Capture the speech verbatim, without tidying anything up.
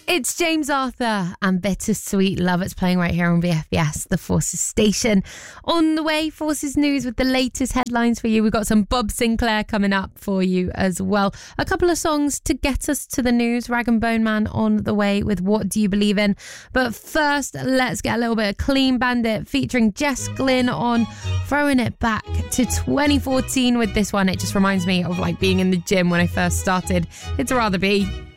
It's James Arthur and Bittersweet Love. It's playing right here on V F B S, the Forces station. On the way, Forces News with the latest headlines for you. We've got some Bob Sinclair coming up for you as well. A couple of songs to get us to the news. Rag and Bone Man on the way with What Do You Believe In? But first, let's get a little bit of Clean Bandit featuring Jess Glynn on Throwing It Back to twenty fourteen with this one. It just reminds me of like being in the gym when I first started. It's a rather be.